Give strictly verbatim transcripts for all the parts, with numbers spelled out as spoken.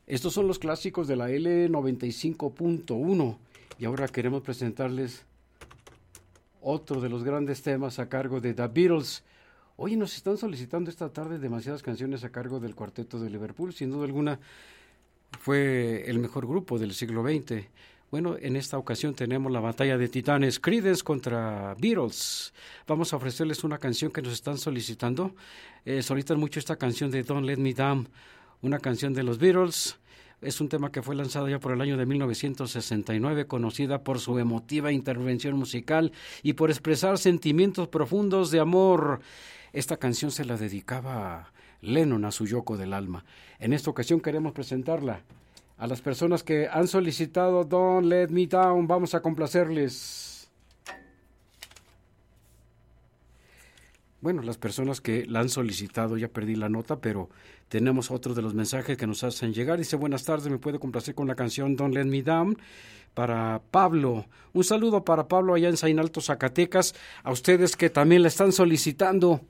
Estos son los clásicos de la L noventa y cinco punto uno y ahora queremos presentarles otro de los grandes temas a cargo de The Beatles. Oye, nos están solicitando esta tarde demasiadas canciones a cargo del Cuarteto de Liverpool. Sin duda alguna fue el mejor grupo del siglo veinte. Bueno, en esta ocasión tenemos la batalla de titanes, Creedence contra Beatles. Vamos a ofrecerles una canción que nos están solicitando. Eh, solicitan mucho esta canción de Don't Let Me Down, una canción de los Beatles. Es un tema que fue lanzado ya por el año de mil novecientos sesenta y nueve, conocida por su emotiva intervención musical y por expresar sentimientos profundos de amor. Esta canción se la dedicaba Lennon a su Yoko del alma. En esta ocasión queremos presentarla a las personas que han solicitado Don't Let Me Down. Vamos a complacerles. Bueno, las personas que la han solicitado, ya perdí la nota, pero tenemos otro de los mensajes que nos hacen llegar. Dice, buenas tardes, me puede complacer con la canción Don't Let Me Down para Pablo. Un saludo para Pablo allá en Saín Alto, Zacatecas. A ustedes que también la están solicitando.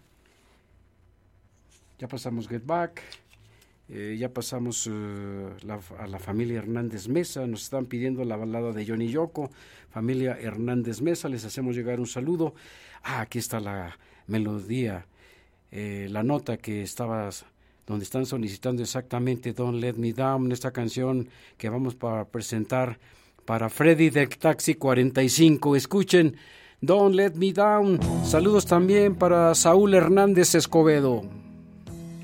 Ya pasamos Get Back. Eh, ya pasamos uh, la, a la familia Hernández Mesa. Nos están pidiendo la balada de Johnny Yoko. Familia Hernández Mesa, les hacemos llegar un saludo. Ah, aquí está la melodía, eh, la nota que estabas, donde están solicitando exactamente Don't Let Me Down, esta canción que vamos a presentar para Freddy de Taxi cuarenta y cinco. Escuchen Don't Let Me Down. Saludos también para Saúl Hernández Escobedo.